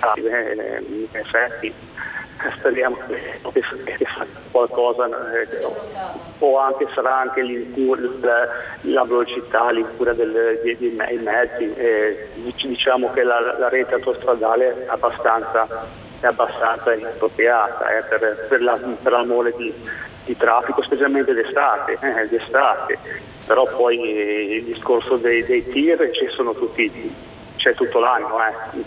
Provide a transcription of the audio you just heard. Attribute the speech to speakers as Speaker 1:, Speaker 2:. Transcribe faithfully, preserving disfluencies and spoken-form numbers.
Speaker 1: eh, in effetti speriamo che, che fa qualcosa, eh, o anche sarà anche la, la velocità, l'incura del, dei, dei mezzi, eh, diciamo che la, la rete autostradale è abbastanza, è abbastanza inappropriata eh, per, per, la, per la mole di, di traffico, specialmente d'estate, eh, d'estate. Però poi eh, il discorso dei, dei tir ci sono tutti, c'è tutto l'anno, eh.